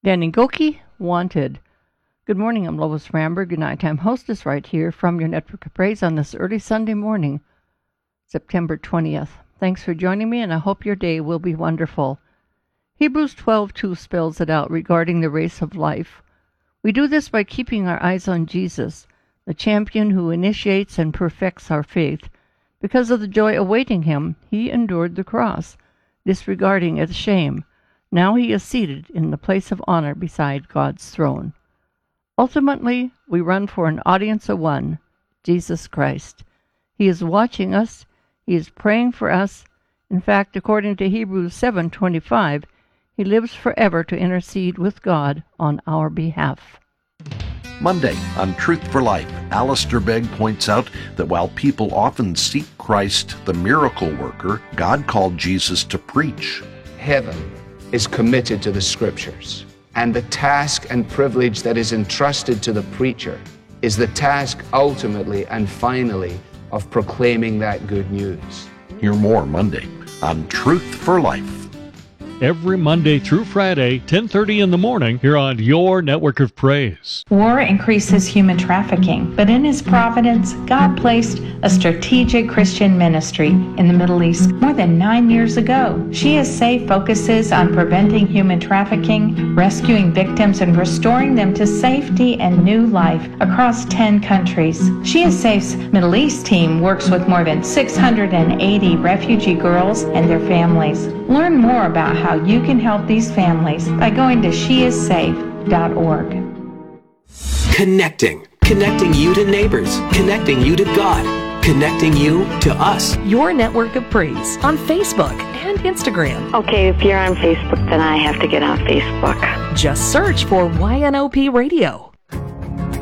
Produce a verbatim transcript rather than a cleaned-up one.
Danny Goki, Wanted. Good morning, I'm Lois Ramberg, your nighttime hostess right here from your Network of Praise on this early Sunday morning, September twentieth. Thanks for joining me, and I hope your day will be wonderful. Hebrews twelve two spells it out regarding the race of life. We do this by keeping our eyes on Jesus, the champion who initiates and perfects our faith. Because of the joy awaiting him, he endured the cross, disregarding its shame. Now he is seated in the place of honor beside God's throne. Ultimately, we run for an audience of one, Jesus Christ. He is watching us. He is praying for us. In fact, according to Hebrews seven twenty-five, he lives forever to intercede with God on our behalf. Monday, on Truth for Life, Alistair Begg points out that while people often seek Christ, the miracle worker, God called Jesus to preach. Heaven is committed to the Scriptures, and the task and privilege that is entrusted to the preacher is the task ultimately and finally of proclaiming that good news. Hear more Monday on Truth for Life. Every Monday through Friday, ten thirty in the morning, here on your Network of Praise. War increases human trafficking, but in His providence, God placed a strategic Christian ministry in the Middle East more than nine years ago. She is Safe focuses on preventing human trafficking, rescuing victims, and restoring them to safety and new life across ten countries. She is Safe's Middle East team works with more than six hundred eighty refugee girls and their families. Learn more about how you can help these families by going to she is safe dot org. Connecting. Connecting you to neighbors. Connecting you to God. Connecting you to us. Your Network of Praise on Facebook and Instagram. Okay, if you're on Facebook, then I have to get on Facebook. Just search for Y N O P Radio.